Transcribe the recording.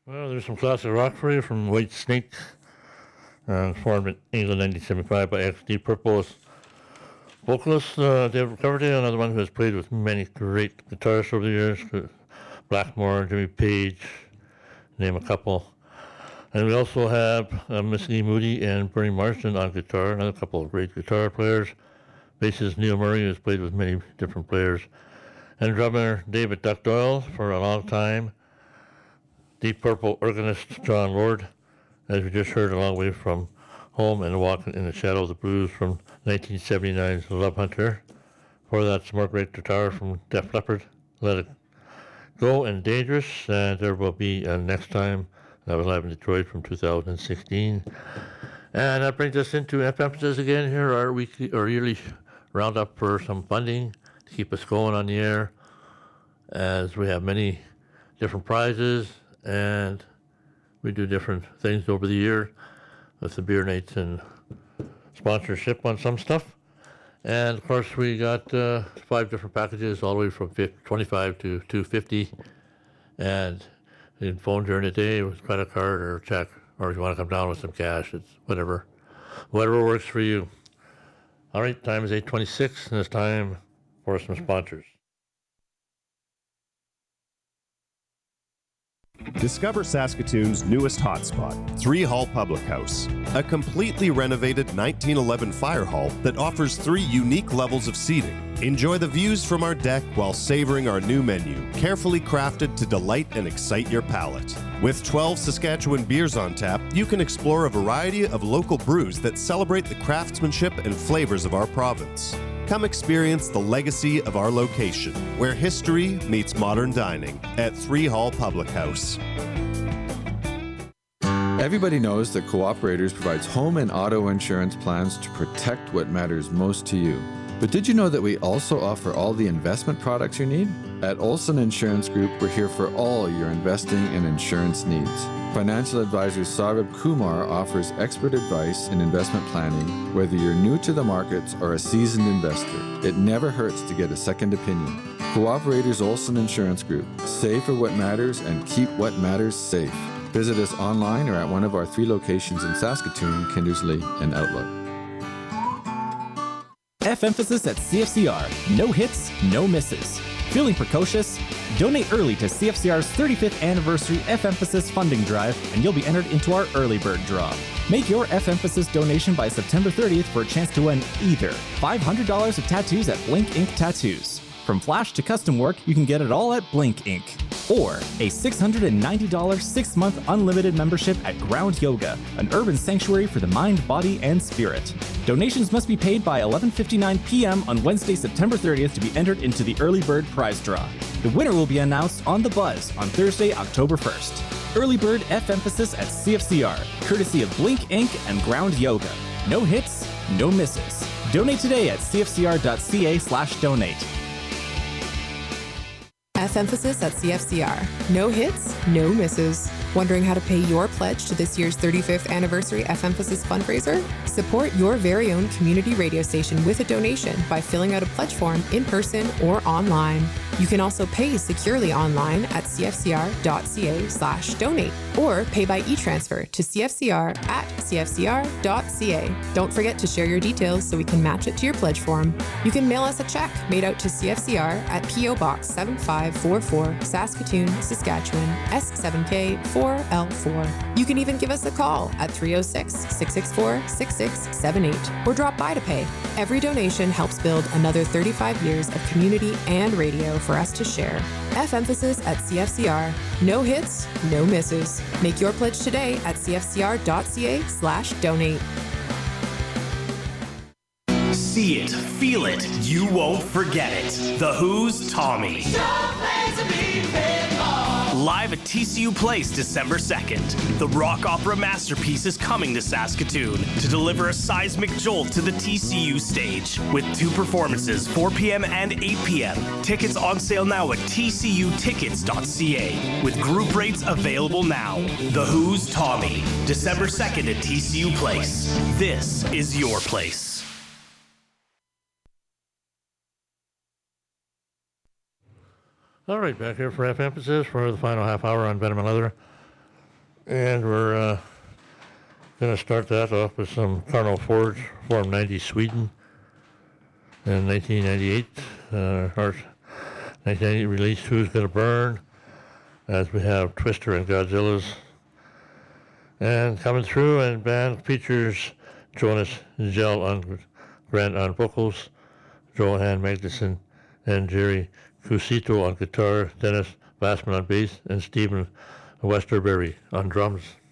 Well, there's some classic rock for you from White Snake, formed in England 1975 by ex-Deep Purple's vocalist David Coverdale, another one who has played with many great guitarists over the years, Blackmore, Jimmy Page, name a couple. And we also have Miss Lee Moody and Bernie Marsden on guitar, another couple of great guitar players. Bassist Neil Murray, who has played with many different players. And drummer David Duck Doyle for a long time. Deep Purple organist John Lord, as we just heard, a long way from home and Walking in the Shadow of the Blues from 1979's Love Hunter. Before that, some more great guitar from Def Leppard, Let It Go and Dangerous, and there will be Next Time. That was live in Detroit from 2016. And that brings us into FM's again here, our weekly or yearly roundup for some funding to keep us going on the air, as we have many different prizes and we do different things over the year with the beer nights and sponsorship on some stuff. And of course, we got 5 different packages, all the way from 25 to 250. And you can phone during the day with credit card or check, or if you want to come down with some cash, it's whatever works for you. All right, time is 8:26, and it's time for some sponsors. Discover Saskatoon's newest hotspot, 3 Hall Public House, a completely renovated 1911 fire hall that offers 3 unique levels of seating. Enjoy the views from our deck while savoring our new menu, carefully crafted to delight and excite your palate. With 12 Saskatchewan beers on tap, you can explore a variety of local brews that celebrate the craftsmanship and flavors of our province. Come experience the legacy of our location, where history meets modern dining at 3 Hall Public House. Everybody knows that Cooperators provides home and auto insurance plans to protect what matters most to you. But did you know that we also offer all the investment products you need? At Olson Insurance Group, we're here for all your investing and insurance needs. Financial advisor Saurabh Kumar offers expert advice in investment planning, whether you're new to the markets or a seasoned investor. It never hurts to get a second opinion. Cooperators Olson Insurance Group. Save for what matters and keep what matters safe. Visit us online or at one of our 3 locations in Saskatoon, Kindersley, and Outlook. F-Emphasis at CFCR. No hits, no misses. Feeling precocious? Donate early to CFCR's 35th anniversary F-Emphasis funding drive, and you'll be entered into our early bird draw. Make your F-Emphasis donation by September 30th for a chance to win either $500 of tattoos at Blink Ink Tattoos. From flash to custom work, you can get it all at Blink Ink. Or a $690 6-month unlimited membership at Ground Yoga, an urban sanctuary for the mind, body, and spirit. Donations must be paid by 11:59 p.m. on Wednesday, September 30th to be entered into the early bird prize draw. The winner will be announced on The Buzz on Thursday, October 1st. Early bird F-Emphasis at CFCR, courtesy of Blink Inc. and Ground Yoga. No hits, no misses. Donate today at cfcr.ca/donate. F-Emphasis at CFCR. No hits, no misses. Wondering how to pay your pledge to this year's 35th anniversary F-Emphasis fundraiser? Support your very own community radio station with a donation by filling out a pledge form in person or online. You can also pay securely online at cfcr.ca/donate or pay by e-transfer to cfcr@cfcr.ca. Don't forget to share your details so we can match it to your pledge form. You can mail us a check made out to CFCR at P.O. Box 7544, Saskatoon, Saskatchewan, S7K 4L4. You can even give us a call at 306-664-6678 or drop by to pay. Every donation helps build another 35 years of community and radio for us to share. F-Emphasis at CFCR. No hits, no misses. Make your pledge today at cfcr.ca/donate. See it, feel it, you won't forget it. The Who's Tommy. Live at TCU Place December 2nd, the rock opera masterpiece is coming to Saskatoon to deliver a seismic jolt to the TCU stage with 2 performances, 4 p.m. and 8 p.m. Tickets on sale now at tcutickets.ca with group rates available now. The Who's Tommy, December 2nd at TCU Place. This is your place. All right, back here for F-Emphasis for the final half hour on Venom and Leather. And we're going to start that off with some Carnal Forge, Form 90 Sweden in 1998. Our 1998 release, Who's Gonna Burn, as we have Twister and Godzilla's. And coming through, and band features Jonas Gell Grant on vocals, Johan Magnuson and Jerry Cusito on guitar, Dennis Bassman on bass, and Stephen Westerberry on drums.